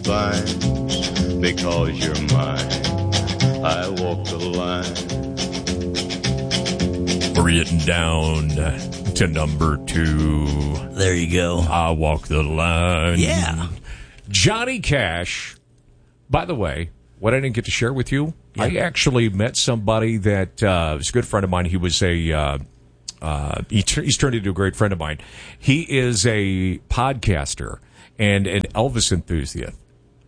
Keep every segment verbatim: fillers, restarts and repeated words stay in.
fine because you're mine. I walk the line. We're getting down to number two. There you go. I walk the line. Yeah. Johnny Cash. By the way, what I didn't get to share with you, yeah. I actually met somebody that uh, was a good friend of mine. He was a, uh, uh, he t- he's turned into a great friend of mine. He is a podcaster and an Elvis enthusiast.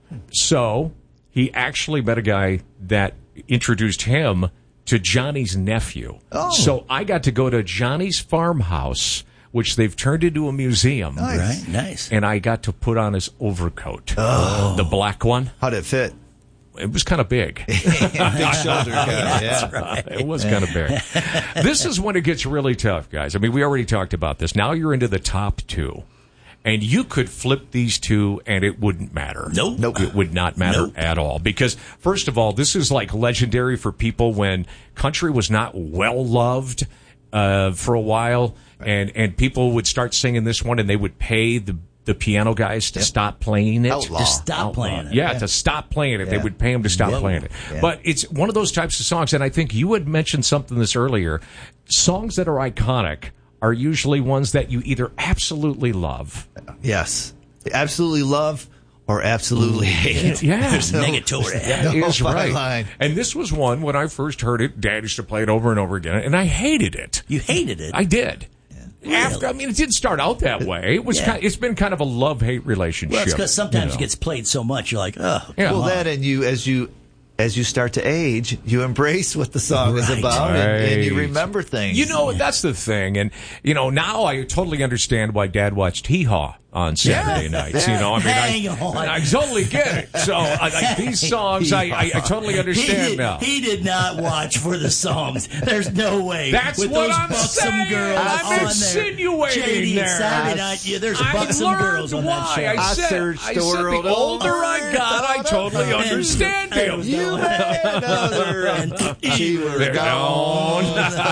So he actually met a guy that introduced him to Johnny's nephew. Oh. So I got to go to Johnny's farmhouse, which they've turned into a museum. Nice. Right, nice. And I got to put on his overcoat. Oh. The black one. How'd it fit? It was kind of big. Big shoulder kind of, yeah. Right. It was kind of big. This is when it gets really tough, guys. I mean, we already talked about this. Now you're into the top two. And you could flip these two and it wouldn't matter. Nope. Nope. It would not matter Nope. at all. Because, first of all, this is like legendary for people when country was not well loved uh, for a while. And, and people would start singing this one and they would pay the the piano guys to Yep. stop playing it. Outlaw. To stop Outlaw. playing it. Yeah, Yeah. to stop playing it. They Yeah. would pay them to stop Whoa. playing it. Yeah. But it's one of those types of songs, and I think you had mentioned something this earlier. Songs that are iconic are usually ones that you either absolutely love. Yes. Absolutely love or absolutely hate. Yeah. There's negatory. That is fine right. line. And this was one, when I first heard it, Dad used to play it over and over again, and I hated it. You hated it. I did. Really? After, I mean, it didn't start out that way. It was. Yeah. Kind, it's been kind of a love-hate relationship. Well, it's because sometimes you know. it gets played so much, you're like, oh. Yeah. Well, that and you, as you as you start to age, you embrace what the song is Right. about, and, and you Right. remember things. You know, that's the thing. And, you know, now I totally understand why Dad watched Hee Haw on Saturday Yeah. nights. You know, I mean, Hang I, on. I totally get it. So, I, like, these songs, I, I, I totally He understand did, now. he did not watch for the songs. There's no way. That's With what those I'm buxom saying. girls I'm on insinuating there. J D, there. Saturday night, yeah, there's I buxom learned girls on that why. show. I I said, searched I the said world the older over I and got, I thought totally of- understand And- him. You had another, and she was They're gone.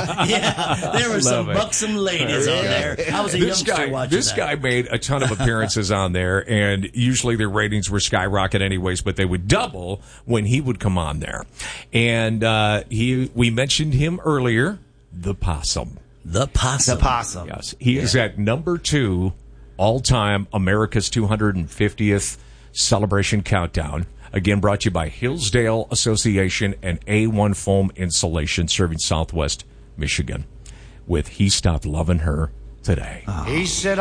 Yeah, there were some Love it. buxom ladies on there. I was a This youngster guy, watching this that. guy made a ton of appearances on there, and usually their ratings were skyrocket anyways, but they would double when he would come on there. And uh, he, we mentioned him earlier, the Possum. The Possum. The Possum. Yes, he is at number two all-time America's two hundred fiftieth celebration countdown. Again, brought to you by Hillsdale Association and A one Foam Insulation, serving Southwest Michigan. With He Stopped Loving Her Today. He said,